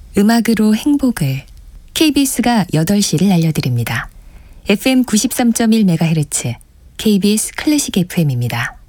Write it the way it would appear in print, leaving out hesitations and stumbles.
음악으로 행복을 KBS가 8시를 알려드립니다. FM 93.1MHz KBS 클래식 FM입니다.